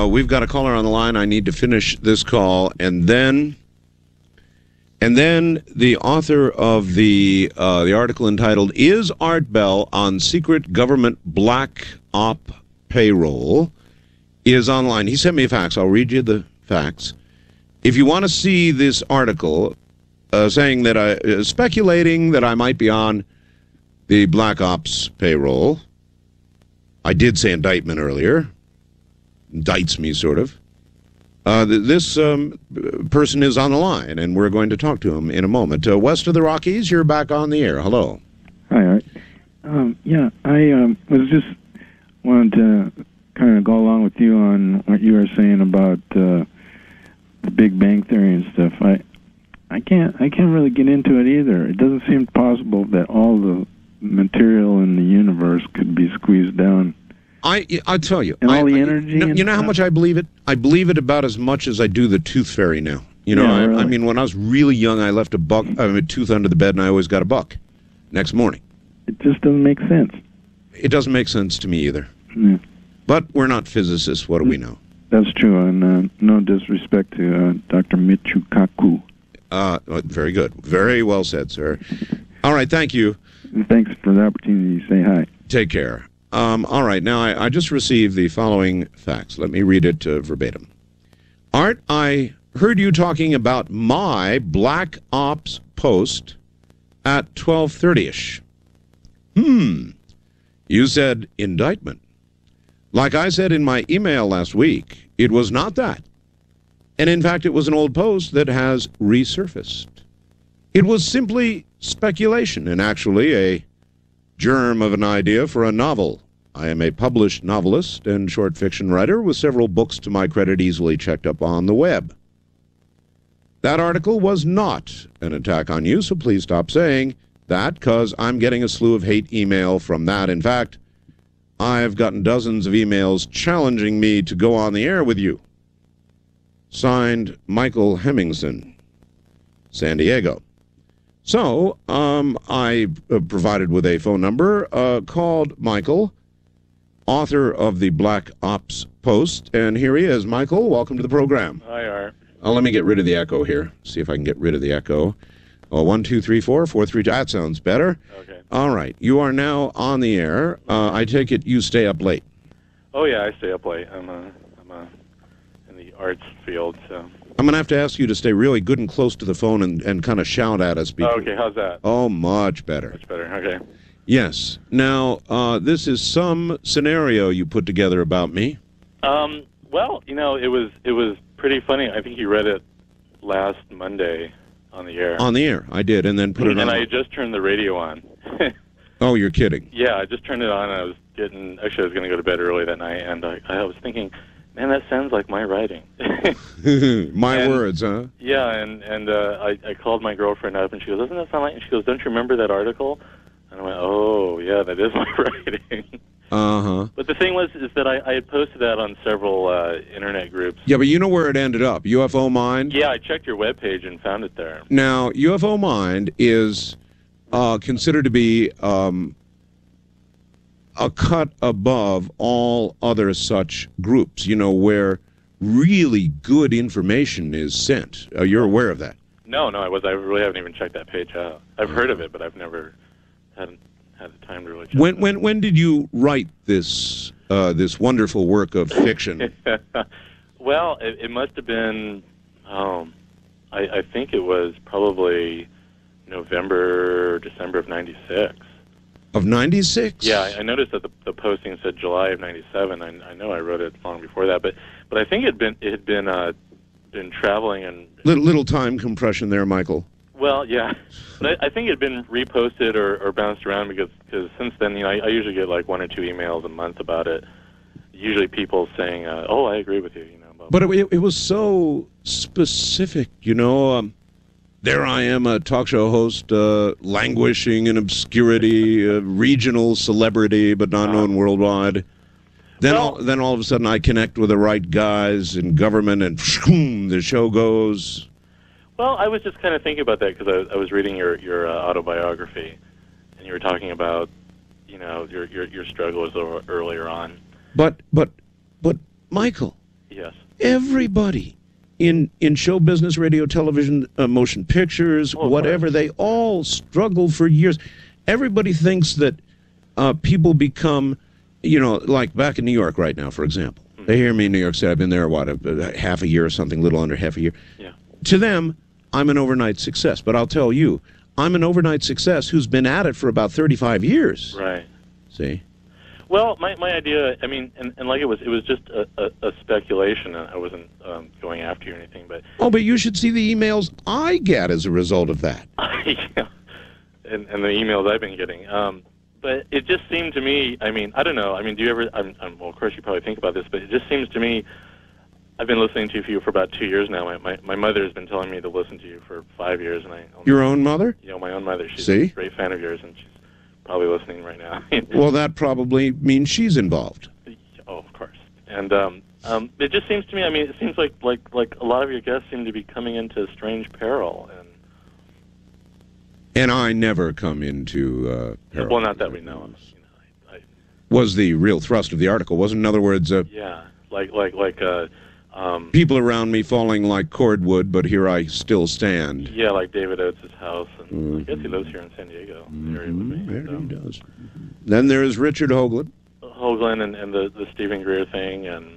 we've got a caller on the line. I need to finish this call, and then the author of the article entitled "Is Art Bell on Secret Government Black Op Payroll?" is online. He sent me a fax. I'll read you the fax. If you want to see this article saying that speculating that I might be on the Black Ops payroll, I did say indictment earlier. Indicts me, sort of. This person is on the line, and we're going to talk to him in a moment. West of the Rockies, you're back on the air. Hello. Hi, Art. I was just wanted to kind of go along with you on what you were saying about the Big Bang Theory and stuff. I can't really get into it either. It doesn't seem possible that all the material in the universe could be squeezed down. I'll tell you. And all the energy. You know how much I believe it? I believe it about as much as I do the tooth fairy now. You know, Yeah, really. I mean, when I was really young, I left a tooth under the bed, and I always got a buck next morning. It just doesn't make sense. It doesn't make sense to me either. Yeah. But we're not physicists. What do we know? That's true, and no disrespect to Dr. Michio Kaku. Very good. Very well said, sir. All right, thank you. And thanks for the opportunity to say hi. Take care. All right, now I just received the following fax. Let me read it verbatim. Art, I heard you talking about my Black Ops post at 12:30ish. You said indictment. Like I said in my email last week, it was not that. And in fact, it was an old post that has resurfaced. It was simply speculation and actually a germ of an idea for a novel. I am a published novelist and short fiction writer with several books to my credit easily checked up on the web. That article was not an attack on you, so please stop saying that, because I'm getting a slew of hate email from that. In fact, I've gotten dozens of emails challenging me to go on the air with you. Signed, Michael Hemmingson, San Diego. So, I provided with a phone number, called Michael, author of the Black Ops post, and here he is. Michael, welcome to the program. Hi, Art. Let me get rid of the echo here. See if I can get rid of the echo. 1, 2, 3, 4, 4, 3. That sounds better. Okay. All right. You are now on the air. I take it you stay up late. Oh yeah, I stay up late. I'm in the arts field, so. I'm going to have to ask you to stay really good and close to the phone and kind of shout at us. Oh, okay, how's that? Oh, much better. Much better. Okay. Yes. Now, this is some scenario you put together about me. Well, you know, it was pretty funny. I think you read it last Monday on the air. On the air, I did, and then put it on. And I just turned the radio on. Oh, you're kidding. Yeah, I just turned it on, and I was going to go to bed early that night, and I was thinking, man, that sounds like my writing. My words, huh? Yeah, and I called my girlfriend up, and she goes, doesn't that sound like... And she goes, don't you remember that article? And I went, oh, yeah, that is my writing. Uh-huh. But the thing is that I had posted that on several internet groups. Yeah, but you know where it ended up, UFO Mind? Yeah, I checked your webpage and found it there. Now, UFO Mind is considered to be a cut above all other such groups, you know, where really good information is sent. You're aware of that? No, I really haven't even checked that page out. I've heard of it, but I've never had the time to really check it out. When did you write this this wonderful work of fiction? Well, it must have been, I think it was probably November or December of '96. Of '96? Yeah, I noticed that the posting said July of '97. I know I wrote it long before that, but I think it had been traveling and little time compression there, Michael. Well, yeah, but I think it had been reposted or bounced around because since then, I usually get like 1 or 2 emails a month about it. Usually, people saying, "Oh, I agree with you," But it was so specific, There I am, a talk show host, languishing in obscurity, a regional celebrity, but not known worldwide. Then all of a sudden, I connect with the right guys in government, and the show goes. Well, I was just kind of thinking about that because I was reading your autobiography, and you were talking about, your struggles earlier on. But Michael. Yes. Everybody in show business, radio, television, motion pictures, whatever, they all struggle for years. Everybody thinks that people become, like back in New York right now, for example. Mm-hmm. They hear me in New York City. I've been there, half a year or something, a little under half a year. Yeah. To them, I'm an overnight success. But I'll tell you, I'm an overnight success who's been at it for about 35 years. Right. See? Well, my idea, I mean, and like it was just a speculation. I wasn't going after you or anything, but... Oh, but you should see the emails I get as a result of that. Yeah. And the emails I've been getting. But it just seemed to me, I mean, I don't know. I mean, do you ever, well, of course you probably think about this, but it just seems to me, I've been listening to you for about 2 years now. My mother has been telling me to listen to you for 5 years. And Your own mother? My own mother. She's See? a great fan of yours, and she's probably listening right now. Well, that probably means she's involved. Oh, of course. And it just seems to me, I mean, it seems like a lot of your guests seem to be coming into strange peril. And I never come into peril. Well, not that we know of. Was the real thrust of the article, wasn't, in other words... yeah, people around me falling like cordwood, but here I still stand. Yeah, like David Oates' house, and I guess he lives here in San Diego area with me. There he does. Then there's Richard Hoagland. Hoagland and the Stephen Greer thing, and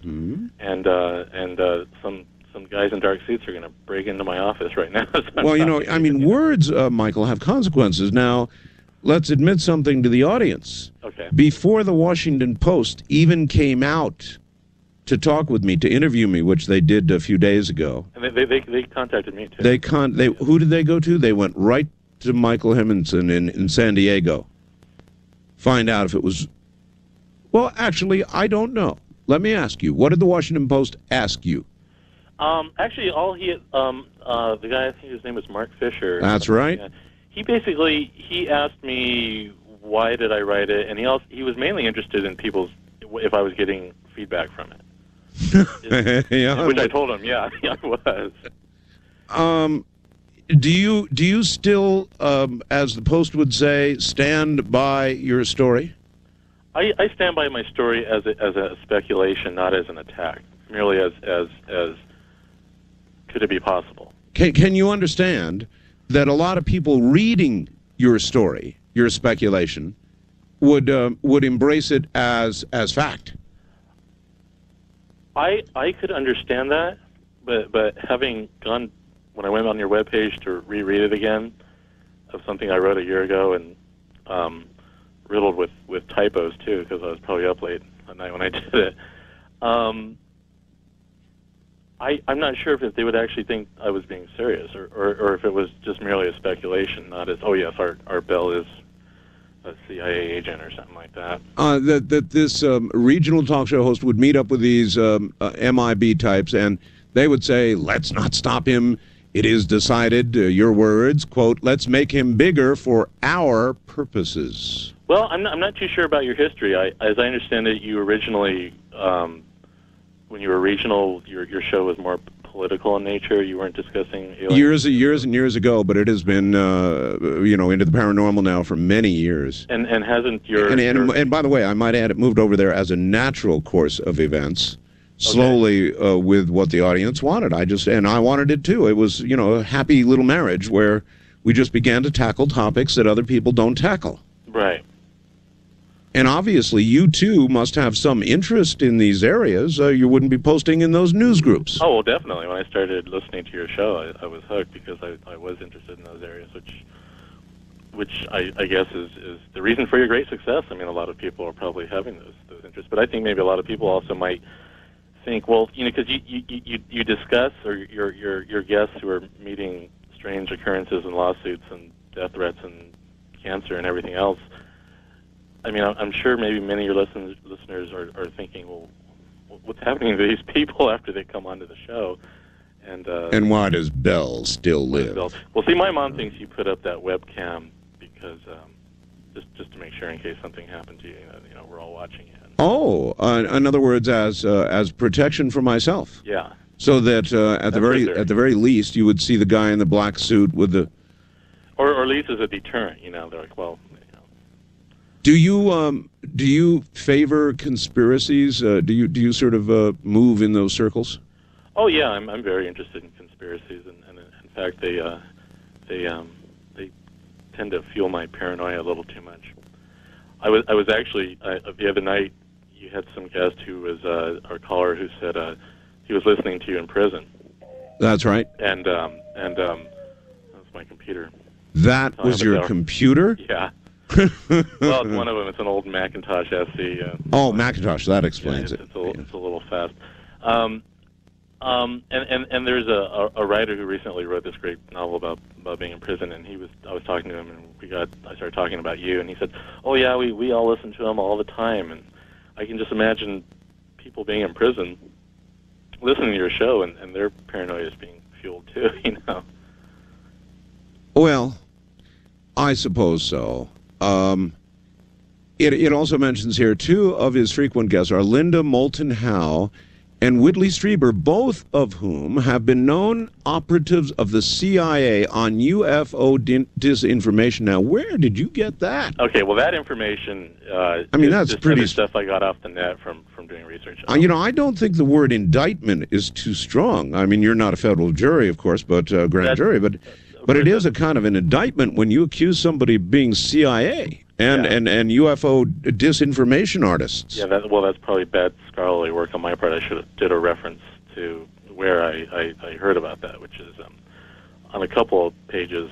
some guys in dark suits are going to break into my office right now. Well, I mean, words, Michael, have consequences. Now, let's admit something to the audience. Okay. Before the Washington Post even came out to talk with me, to interview me, which they did a few days ago. And they contacted me, too. Who did they go to? They went right to Michael Hemingson in San Diego. Find out if it was... Well, actually, I don't know. Let me ask you. What did the Washington Post ask you? Actually, the guy, I think his name was Mark Fisher. That's right. He asked me why did I write it, and he was mainly interested in if I was getting feedback from it. Yeah. Which I told him, yeah, I was. Do you still, as the Post would say, stand by your story? I stand by my story as a speculation, not as an attack. Merely as could it be possible? Can you understand that a lot of people reading your story, your speculation, would embrace it as fact? I could understand that, but having gone, when I went on your webpage to reread it again, of something I wrote a year ago, and riddled with typos too, because I was probably up late at night when I did it. I'm not sure if they would actually think I was being serious, or if it was just merely a speculation, not as, oh yes, our Bell is a CIA agent or something like that. That this regional talk show host would meet up with these MIB types, and they would say, let's not stop him. It is decided, your words, quote, let's make him bigger for our purposes. Well, I'm not too sure about your history. As I understand it, you originally, when you were regional, your show was more political in nature. You weren't discussing aliens. Years and years ago, but it has been into the paranormal now for many years. And hasn't your and by the way, I might add, it moved over there as a natural course of events, slowly with what the audience wanted. I wanted it too. It was a happy little marriage where we just began to tackle topics that other people don't tackle. Right. And obviously, you, too, must have some interest in these areas. You wouldn't be posting in those news groups. Oh, well, definitely. When I started listening to your show, I was hooked because I was interested in those areas, which I guess is the reason for your great success. I mean, a lot of people are probably having those interests. But I think maybe a lot of people also might think, well, because you discuss, or your guests who are meeting strange occurrences and lawsuits and death threats and cancer and everything else, I mean, I'm sure maybe many of your listeners are thinking, well, what's happening to these people after they come onto the show? And why does Bell still live? Well, see, my mom thinks you put up that webcam because just to make sure in case something happened to you, we're all watching it. Oh, in other words, as protection for myself. Yeah. So that at the very least, you would see the guy in the black suit with the. Or at least as a deterrent, they're like, well. Do you favor conspiracies? Do you sort of move in those circles? Oh yeah, I'm very interested in conspiracies, and in fact they tend to fuel my paranoia a little too much. I was actually the other night. You had some guest who was our caller who said he was listening to you in prison. That's right. And that was my computer. That was your computer? Yeah. Well, it's one of them. It's an old Macintosh SC. Oh, Macintosh. That explains it. It's a little fast. And there's a writer who recently wrote this great novel about being in prison, and I was talking to him, and I started talking about you, and he said, "Oh yeah, we all listen to him all the time," and I can just imagine people being in prison, listening to your show, and their paranoia is being fueled too. You know. Well, I suppose so. It also mentions here two of his frequent guests are Linda Moulton Howe and Whitley Strieber, both of whom have been known operatives of the CIA on UFO disinformation. Now, where did you get that? Okay, well, that information that's just pretty stuff I got off the net from doing research. I don't think the word indictment is too strong. I mean, you're not a federal jury, of course, but grand jury, but it is a kind of an indictment when you accuse somebody of being CIA and UFO disinformation artists. Yeah, that's probably bad scholarly work on my part. I should have did a reference to where I heard about that, which is on a couple of pages.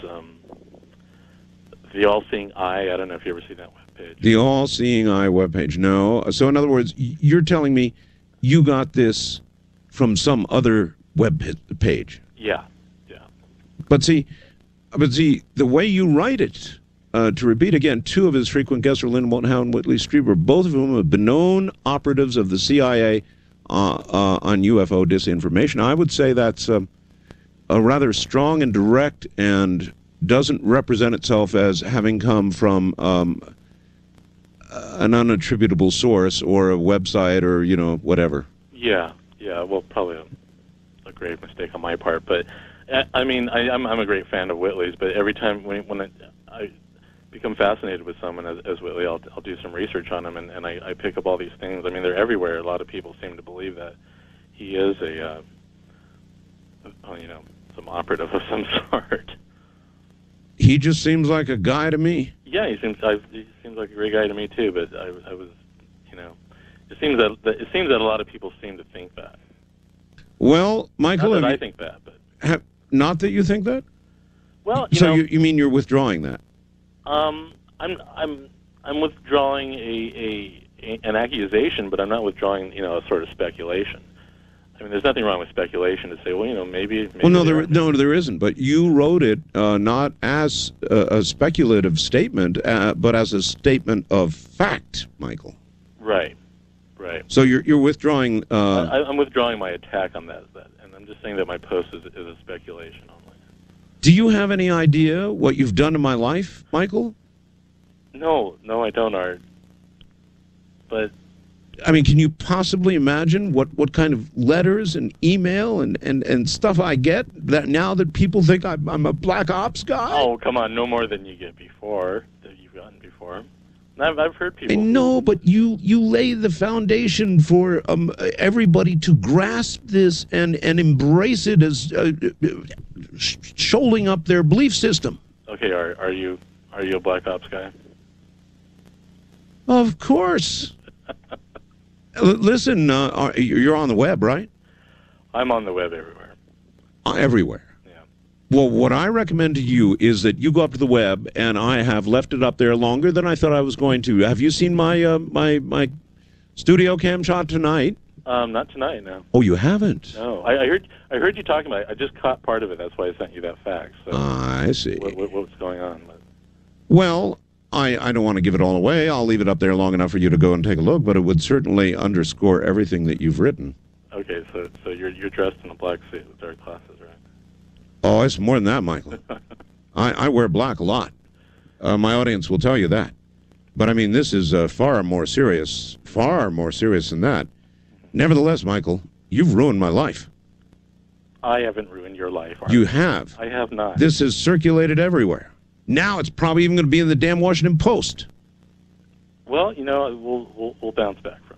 The All-Seeing Eye. I don't know if you ever seen that webpage. The All-Seeing Eye webpage. No. So in other words, you're telling me you got this from some other web page. Yeah. But see, the way you write it, to repeat again, two of his frequent guests are Linda Moulton Howe and Whitley Strieber, both of whom have been known operatives of the CIA on UFO disinformation. I would say that's a rather strong and direct and doesn't represent itself as having come from an unattributable source or a website or, whatever. Yeah. Well, probably a grave mistake on my part, but I mean, I'm a great fan of Whitley's, but every time when I become fascinated with someone as Whitley, I'll do some research on him, and I pick up all these things. I mean, they're everywhere. A lot of people seem to believe that he is some operative of some sort. He just seems like a guy to me. Yeah, he seems like a great guy to me too. But I was, it seems that a lot of people seem to think that. Well, Michael, not that I think that, but. Not that you think that? Well, you mean you're withdrawing that? I'm withdrawing an accusation, but I'm not withdrawing a sort of speculation. I mean, there's nothing wrong with speculation to say, well, maybe. Well, no, there isn't. But you wrote it not as a speculative statement, but as a statement of fact, Michael. Right. So you're withdrawing. I'm withdrawing my attack on that. I'm just saying that my post is a speculation only. Do you have any idea what you've done to my life, Michael? No, I don't, Art. But I mean, can you possibly imagine what kind of letters and email and stuff I get that now that people think I'm a black ops guy? Oh, come on, no more than you get before, that you've gotten before. I've heard people. I know, but you lay the foundation for everybody to grasp this and embrace it as shoaling up their belief system. Okay, are you a black ops guy? Of course. Listen, you're on the web, right? I'm on the web everywhere. Everywhere. Well, what I recommend to you is that you go up to the web, and I have left it up there longer than I thought I was going to. Have you seen my my studio cam shot tonight? Not tonight, no. Oh, you haven't? No, I heard you talking about it. I just caught part of it. That's why I sent you that fax. So I see. What's going on? Well, I don't want to give it all away. I'll leave it up there long enough for you to go and take a look, but it would certainly underscore everything that you've written. Okay, so you're dressed in a black suit with dark glasses, right? Oh, it's more than that, Michael. I wear black a lot. My audience will tell you that. But, I mean, this is far more serious than that. Nevertheless, Michael, you've ruined my life. I haven't ruined your life, Art. You have. I have not. This is circulated everywhere. Now it's probably even going to be in the damn Washington Post. Well, you know, we'll bounce back from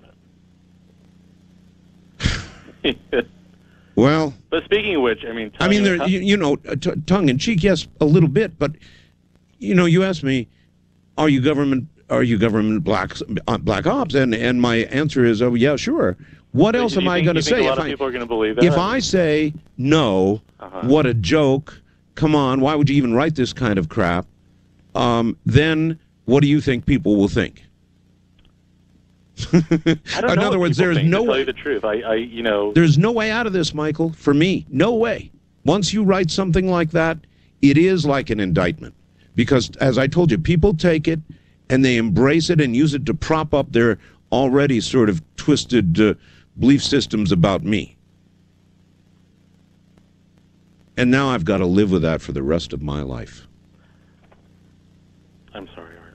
it. Well, but speaking of which, I mean, there, tongue in cheek, yes, a little bit, but you asked me, are you government black ops, and my answer is, oh yeah, sure. What else am I going to say? A lot of people are going to believe that. If I say no, what a joke! Come on, why would you even write this kind of crap? Then what do you think people will think? I don't In know other words, there is no way. To tell you the truth, There's no way out of this, Michael. For me, no way. Once you write something like that, it is like an indictment, because, as I told you, people take it and they embrace it and use it to prop up their already sort of twisted belief systems about me. And now I've got to live with that for the rest of my life. I'm sorry, Art.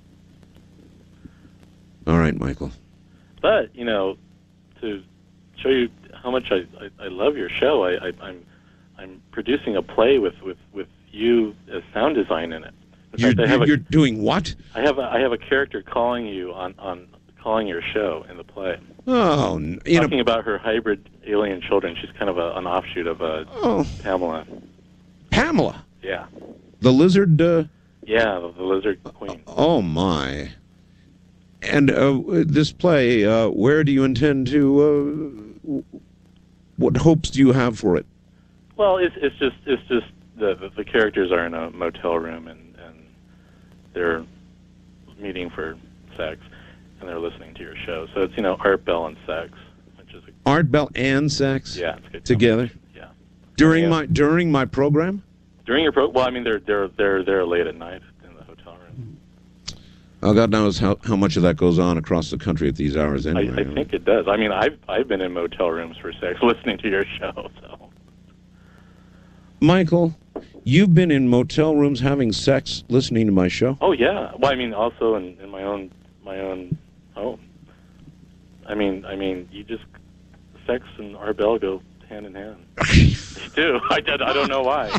All right, Michael. But, to show you how much I love your show, I'm producing a play with you as sound design in it. In fact, you're doing what? I have a character calling you on calling your show in the play. Oh, talking about her hybrid alien children. She's kind of an offshoot of Pamela. Pamela? Yeah. The lizard? Yeah, the lizard queen. Oh, my. And this play, where do you intend to, what hopes do you have for it? Well, it's just the characters are in a motel room and they're meeting for sex and they're listening to your show. So it's, Art Bell and sex, which is Art Bell and sex? Yeah, it's good. Together? Yeah. During my program? During your well, I mean, they're there late at night in the hotel room. Oh, God knows how much of that goes on across the country at these hours anyway. I think it does. I mean, I've been in motel rooms for sex listening to your show. So, Michael, you've been in motel rooms having sex listening to my show? Oh yeah. Well, I mean, also in my own home. I mean, you just sex and Art Bell go hand in hand. They do. I don't know why.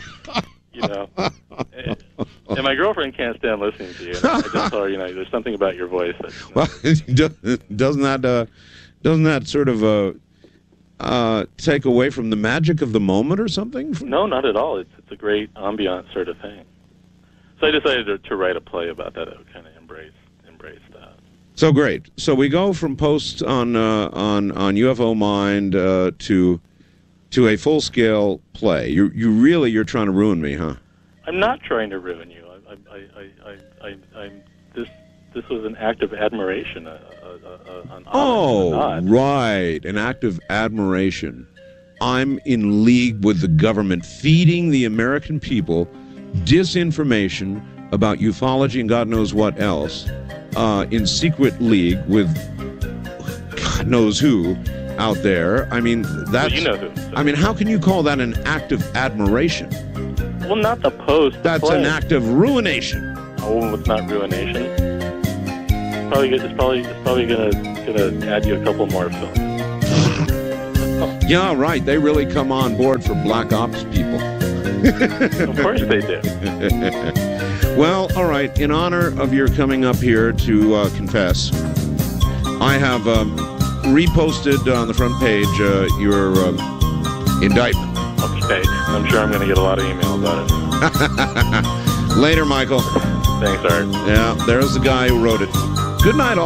And my girlfriend can't stand listening to you. And I just tell her, there's something about your voice that. Well, doesn't that sort of take away from the magic of the moment or something? No, not at all. It's a great ambient sort of thing. So I decided to write a play about that. I would kind of embrace that. So great. So we go from posts on UFO Mind to a full-scale play. You're trying to ruin me, huh? I'm not trying to ruin you. This was an act of admiration. Right, an act of admiration. I'm in league with the government, feeding the American people disinformation about ufology and God knows what else, in secret league with God knows who out there. I mean, that's... Well, you know who. So. I mean, how can you call that an act of admiration? Well, not the post. That's an act of ruination. Oh, it's not ruination. It's probably gonna add you a couple more films. Yeah, right. They really come on board for black ops people. Of course they do. Well, all right. In honor of your coming up here to confess, I have reposted on the front page your indictment. Okay. I'm sure I'm going to get a lot of emails on it. Later, Michael. Thanks, Art. Yeah, there's the guy who wrote it. Good night, all.